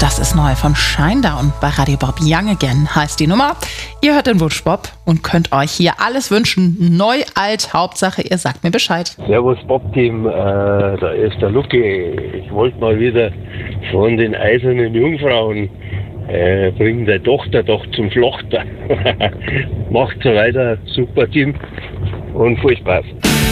Das ist neu von Shinedown bei Radio Bob. Young Again heißt die Nummer. Ihr hört den Wunsch Bob und könnt euch hier alles wünschen. Neu, alt, Hauptsache ihr sagt mir Bescheid. Servus Bob-Team, da ist der Lucky. Ich wollte mal wieder von den eisernen Jungfrauen bringen der Tochter doch zum Flochter. Macht so weiter, super Team und viel Spaß.